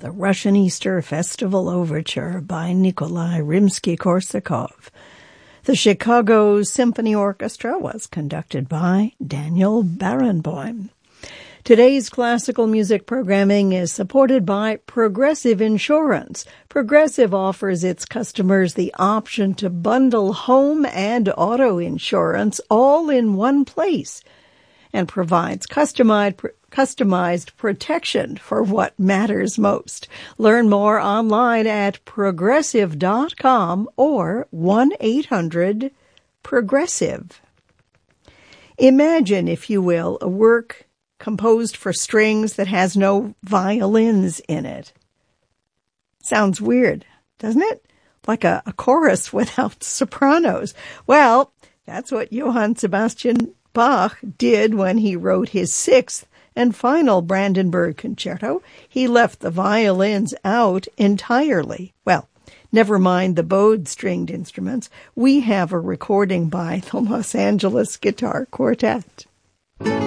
the Russian Easter Festival Overture by Nikolai Rimsky-Korsakov. The Chicago Symphony Orchestra was conducted by Daniel Barenboim. Today's classical music programming is supported by Progressive Insurance. Progressive offers its customers the option to bundle home and auto insurance all in one place and provides customized protection for what matters most. Learn more online at progressive.com or 1-800-PROGRESSIVE. Imagine, if you will, a work composed for strings that has no violins in it. Sounds weird, doesn't it? Like a chorus without sopranos. Well, that's what Johann Sebastian Bach did when he wrote his sixth and final Brandenburg Concerto. He left the violins out entirely. Well, never mind the bowed stringed instruments. We have a recording by the Los Angeles Guitar Quartet.